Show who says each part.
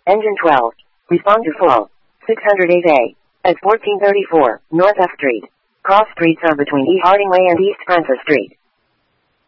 Speaker 1: Engine 12. Respond to full. 608A. At 1434, North F Street. Cross streets are between E. Harding Way and East Francis Street.